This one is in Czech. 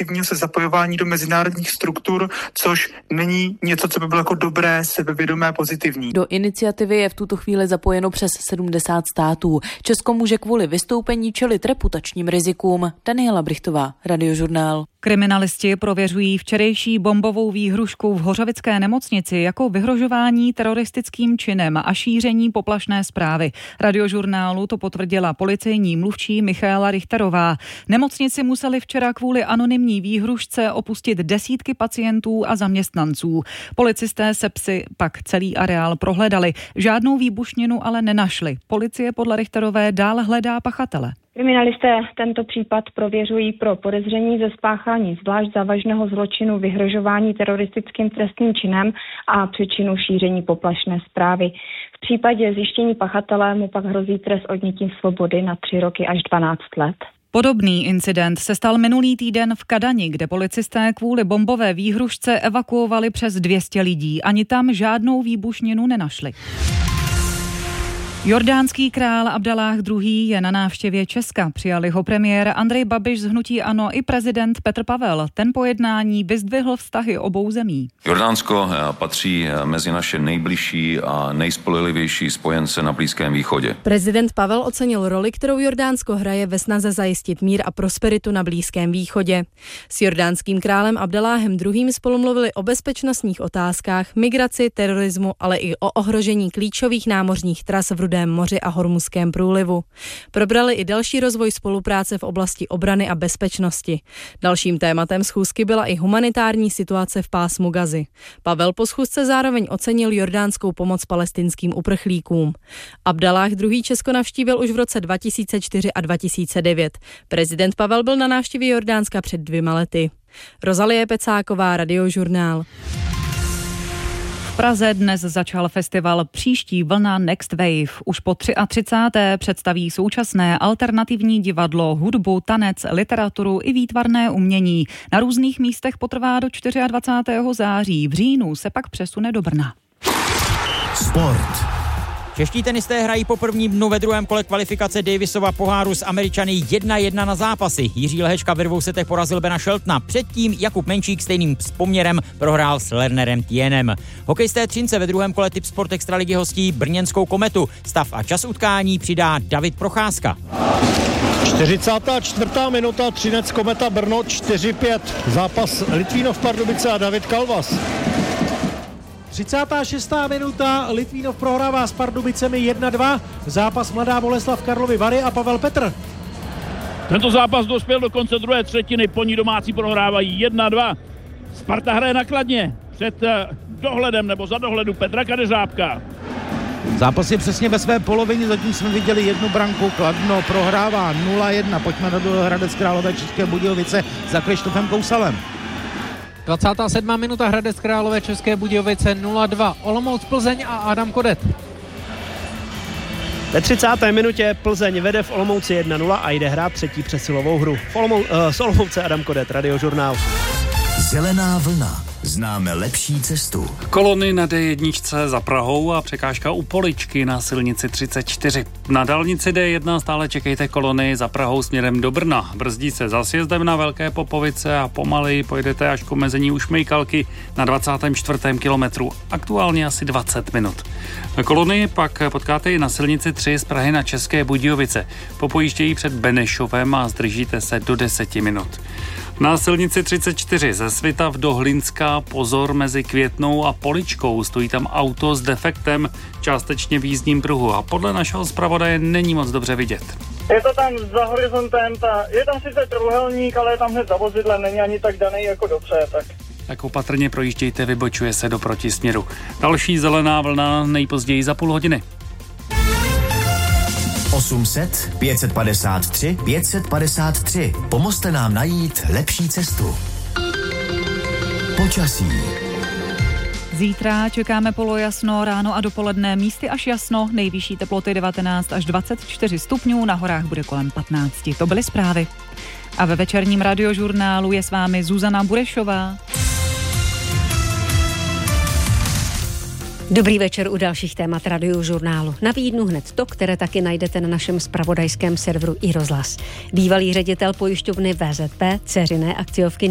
aktivního se zapojování do mezinárodních struktur, což není něco, co by bylo jako dobré, sebevědomé, pozitivní. Do iniciativy je v tuto chvíli zapojeno přes 70 států. Česko může kvůli vystoupení čelit reputačním rizikům. Daniela Brichtová, Radiožurnál. Kriminalisti prověřují včerejší bombovou výhrušku v Hořovické nemocnici jako vyhrožování teroristickým činem a šíření poplašné zprávy. Radiožurnálu to potvrdila policejní mluvčí Michaela Richterová. Nemocnici museli včera kvůli anonymní výhrušce opustit desítky pacientů a zaměstnanců. Policisté se psy pak celý areál prohledali. Žádnou výbušninu ale nenašli. Policie podle Richterové dál hledá pachatele. Kriminalisté tento případ prověřují pro podezření ze spáchání zvlášť závažného zločinu vyhrožování teroristickým trestným činem a přečinu šíření poplašné zprávy. V případě zjištění pachatele mu pak hrozí trest odnětí svobody na 3 roky až 12 let. Podobný incident se stal minulý týden v Kadani, kde policisté kvůli bombové výhrušce evakuovali přes 200 lidí. Ani tam žádnou výbušninu nenašli. Jordánský král Abdaláh II. Je na návštěvě Česka. Přijali ho premiér Andrej Babiš z hnutí ANO i prezident Petr Pavel. Ten po jednání vyzdvihl vztahy obou zemí. Jordánsko patří mezi naše nejbližší a nejspolehlivější spojence na Blízkém východě. Prezident Pavel ocenil roli, kterou Jordánsko hraje ve snaze zajistit mír a prosperitu na Blízkém východě. S jordánským králem Abdaláhem II. Spolu mluvili o bezpečnostních otázkách, migraci, terorismu, ale i o ohrožení klíčových námořních tras v Rudém moři a Hormuzském průlivu. Probrali i další rozvoj spolupráce v oblasti obrany a bezpečnosti. Dalším tématem schůzky byla i humanitární situace v pásmu Gazy. Pavel po schůzce zároveň ocenil jordánskou pomoc palestinským uprchlíkům. Abdaláh II. Česko navštívil už v roce 2004 a 2009. Prezident Pavel byl na návštěvě Jordánska před 2 lety. Rozalie Pecáková, Radiožurnál. V Praze dnes začal festival Příští vlna Next Wave. Už po 33. představí současné alternativní divadlo, hudbu, tanec, literaturu i výtvarné umění. Na různých místech potrvá do 24. září. V říjnu se pak přesune do Brna. Sport. Čeští tenisté hrají po prvním dnu ve druhém kole kvalifikace Davisova poháru s Američany 1-1 na zápasy. Jiří Lehečka ve 2 setech porazil Bena Sheltona. Předtím Jakub Menčík stejným poměrem prohrál s Lernerem Tienem. Hokejisté Třince ve druhém kole Tipsport Extraligy hostí brněnskou Kometu. Stav a čas utkání přidá David Procházka. 44. minuta, Třinec Kometa Brno 4-5. Zápas Litvínov Pardubice a David Kalvas. 36. minuta, Litvínov prohrává s Pardubicemi 1-2, zápas Mladá Boleslav Karlovy Vary a Pavel Petr. Tento zápas dospěl do konce druhé třetiny, po ní domácí prohrávají 1-2. Sparta hraje na Kladně před dohledem nebo za dohledu Petra Kadeřábka. Zápas je přesně ve své polovině, zatím jsme viděli 1 branku, Kladno prohrává 0-1, pojďme do Hradec Králové České Budějovice za Krištofem Kousalem. 27. minuta, Hradec Králové České Budějovice 0-2, Olomouc Plzeň a Adam Kodet. Ve 30. minutě Plzeň vede v Olomouci 1-0 a jde hrát třetí přesilovou hru. Z Olomouce Adam Kodet, Radiožurnál. Zelená vlna. Známe lepší cestu. Kolony na D1 za Prahou a překážka u Poličky na silnici 34. Na dálnici D1 stále čekejte kolony za Prahou směrem do Brna. Brzdí se za sjezdem na Velké Popovice a pomaleji pojedete až k omezení u Šmejkalky na 24. kilometru. Aktuálně asi 20 minut. Kolony pak potkáte i na silnici 3 z Prahy na České Budějovice. Popojíždějí před Benešovem a zdržíte se do 10 minut. Na silnici 34 ze Svitav do Hlinska pozor mezi Květnou a Poličkou. Stojí tam auto s defektem, částečně v jízdním pruhu a podle našeho zpravodaje není moc dobře vidět. Je to tam za horizontem, je tam sice trojúhelník, ale je tam hned za vozidlem, není ani tak daný jako dobře, tak opatrně projíždějte, vybočuje se do protisměru. Další zelená vlna nejpozději za půl hodiny. 800 553 553. Pomozte nám najít lepší cestu. Počasí. Zítra čekáme polojasno, ráno a dopoledne místy až jasno, nejvyšší teploty 19 až 24 stupňů, na horách bude kolem 15. To byly zprávy. A ve večerním Radiožurnálu je s vámi Zuzana Burešová. Dobrý večer u dalších témat Radiožurnálu. Nabídnu hned to, které taky najdete na našem zpravodajském serveru iRozhlas. Bývalý ředitel pojišťovny VZP, dceřiné akciovky